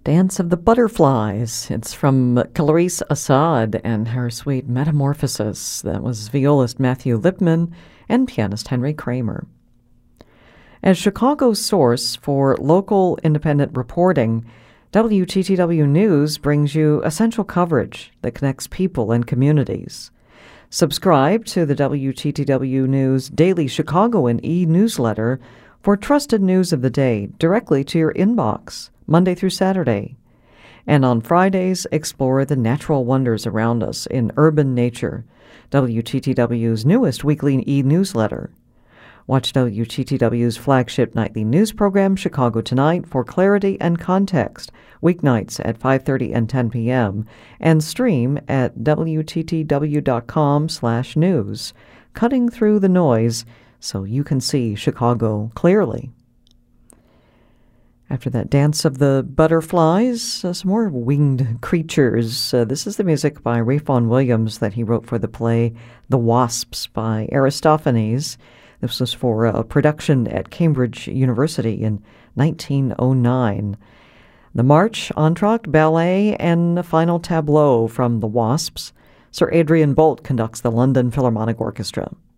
Dance of the Butterflies. It's from Clarice Assad and her suite Metamorphosis. That was violist Matthew Lipman and pianist Henry Kramer. As Chicago's source for local independent reporting, WTTW News brings you essential coverage that connects people and communities. Subscribe to the WTTW News Daily Chicagoan e-newsletter for trusted news of the day directly to your inbox, Monday through Saturday. And on Fridays, explore the natural wonders around us in urban nature, WTTW's newest weekly e-newsletter. Watch WTTW's flagship nightly news program, Chicago Tonight, for clarity and context, weeknights at 5:30 and 10 p.m., and stream at WTTW.com/news, cutting through the noise so you can see Chicago clearly. After that Dance of the Butterflies, some more winged creatures. This is the music by Ralph Vaughan Williams that he wrote for the play The Wasps by Aristophanes. This was for a production at Cambridge University in 1909. The March, Entr'acte, Ballet, and the final tableau from The Wasps. Sir Adrian Boult conducts the London Philharmonic Orchestra.